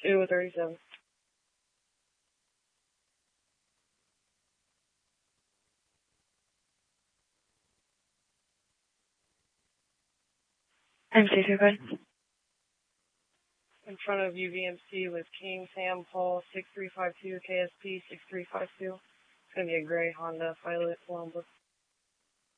237. MC good. In front of UVMC with King Sam Paul 6352 KSP 6352. It's going to be a gray Honda Pilot Columbus.